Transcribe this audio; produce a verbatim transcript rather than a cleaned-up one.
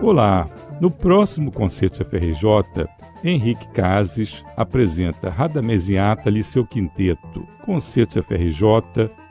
Olá! No próximo Concerto F R J, Henrique Cases apresenta Radamesiata Liceu Quinteto, Concerto F R J,